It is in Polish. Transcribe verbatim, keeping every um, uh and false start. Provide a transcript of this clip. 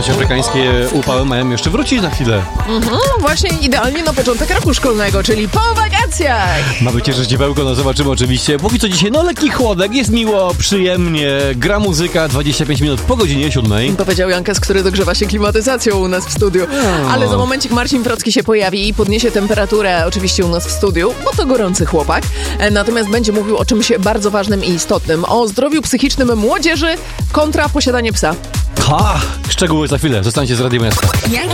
Ponoć afrykańskie upały mają jeszcze wrócić za chwilę. Mhm, właśnie idealnie na początek roku szkolnego, czyli po wakacjach. Ma być jeszcze ciepełko, no zobaczymy oczywiście. Póki co dzisiaj, no lekki chłodek, jest miło, przyjemnie, gra muzyka, dwadzieścia pięć minut po godzinie siódmej. Powiedział Jankes, który dogrzewa się klimatyzacją u nas w studiu. Ale za momencik Marcin Wrocki się pojawi i podniesie temperaturę oczywiście u nas w studiu, bo to gorący chłopak. Natomiast będzie mówił o czymś bardzo ważnym i istotnym. O zdrowiu psychicznym młodzieży kontra posiadanie psa. Ha! Szczegóły za chwilę. Zostańcie z Radiem Miasta.